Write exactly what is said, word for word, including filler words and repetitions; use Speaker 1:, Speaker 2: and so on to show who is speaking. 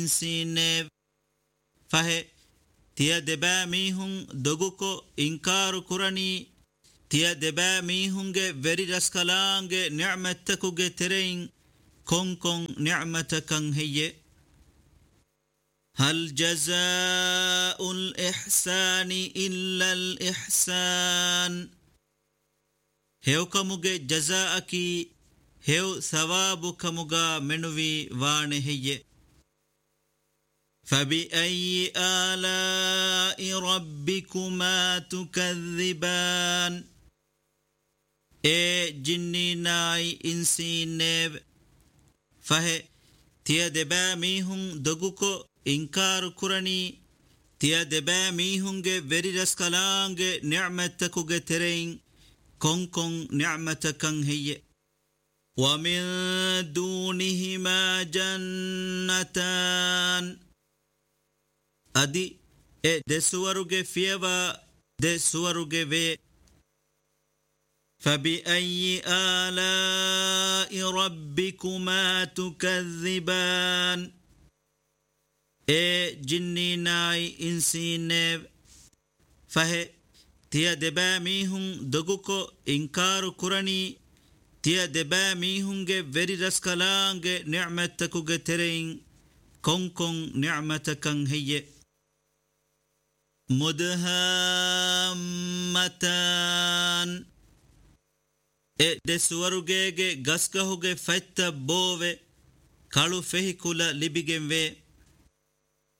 Speaker 1: insiine fahe tiya deba mihun doguko inkaru kurani tiya deba mihunge veri raskalange ni'matakuge terein konkon ni'matakan heye hal jazaa'ul ihsani illa al ihsan hew kamuge jazaa'aki hew thawabu kamuga menuvi waane heye فبأي آلاء ربكما تكذبان اي جني ناي انسي نيب فهي تيا دبا ميهن دقوكو انكار كراني تيا دبا ميهن وري رسكالانگ نعمتكو ترين كون كون نعمتكن هي ومن دونهما جنتان adi e de suwaruge fieva de suwaruge ve فبأي آلاء ربكما تكذبان اي جني ناي انسي نيب فهي تيا دبا ميهن دقوكو انكار كراني تيا دبا ميهن وري رسكالانگ نعمتكو ترين كون كون نعمتكن هي مدهامتان e desuwarugege gaskahugge faitta bove kalu fehikula libigenve